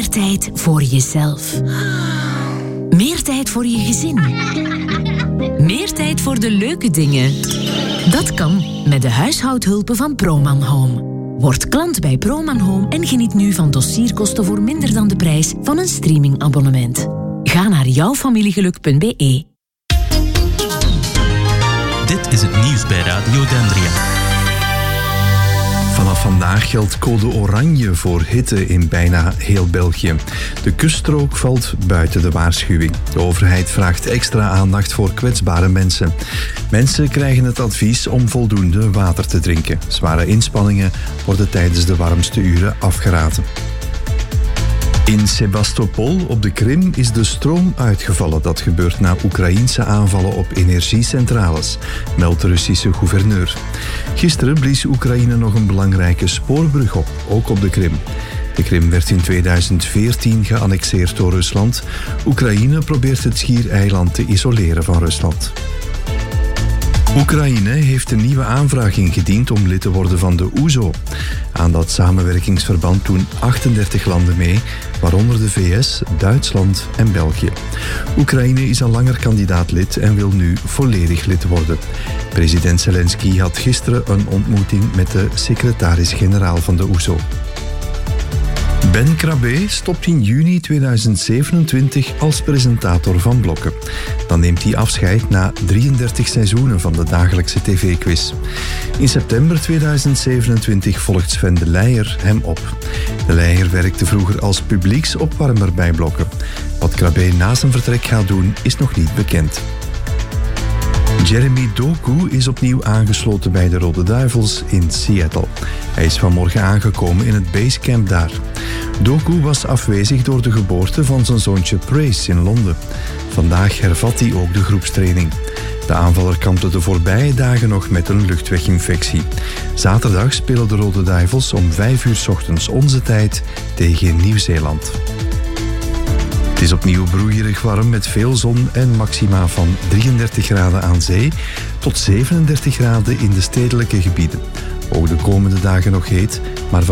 meer tijd voor jezelf. Meer tijd voor je gezin. Meer tijd voor de leuke dingen. Dat kan met de huishoudhulpen van Proman Home. Word klant bij Proman Home en geniet nu van dossierkosten voor minder dan de prijs van een streamingabonnement. Ga naar jouwfamiliegeluk.be. Dit is het nieuws bij Radio Dendria. Vanaf vandaag geldt code oranje voor hitte in bijna heel België. De kuststrook valt buiten de waarschuwing. De overheid vraagt extra aandacht voor kwetsbare mensen. Mensen krijgen het advies om voldoende water te drinken. Zware inspanningen worden tijdens de warmste uren afgeraden. In Sebastopol op de Krim is de stroom uitgevallen. Dat gebeurt na Oekraïense aanvallen op energiecentrales, meldt de Russische gouverneur. Gisteren blies Oekraïne nog een belangrijke spoorbrug op, ook op de Krim. De Krim werd in 2014 geannexeerd door Rusland. Oekraïne probeert het schiereiland te isoleren van Rusland. Oekraïne heeft een nieuwe aanvraag ingediend om lid te worden van de OESO. Aan dat samenwerkingsverband doen 38 landen mee, waaronder de VS, Duitsland en België. Oekraïne is al langer kandidaat-lid en wil nu volledig lid worden. President Zelensky had gisteren een ontmoeting met de secretaris-generaal van de OESO. Ben Krabbe stopt in juni 2027 als presentator van Blokken. Dan neemt hij afscheid na 33 seizoenen van de dagelijkse tv-quiz. In september 2027 volgt Sven de Leijer hem op. De Leijer werkte vroeger als publieksopwarmer bij Blokken. Wat Krabbe na zijn vertrek gaat doen, is nog niet bekend. Jeremy Doku is opnieuw aangesloten bij de Rode Duivels in Seattle. Hij is vanmorgen aangekomen in het basecamp daar. Doku was afwezig door de geboorte van zijn zoontje Praise in Londen. Vandaag hervat hij ook de groepstraining. De aanvaller kampte de voorbije dagen nog met een luchtweginfectie. Zaterdag spelen de Rode Duivels om 5 uur 's ochtends onze tijd tegen Nieuw-Zeeland. Het is opnieuw broeierig warm met veel zon en maxima van 33 graden aan zee tot 37 graden in de stedelijke gebieden. Ook de komende dagen nog heet, maar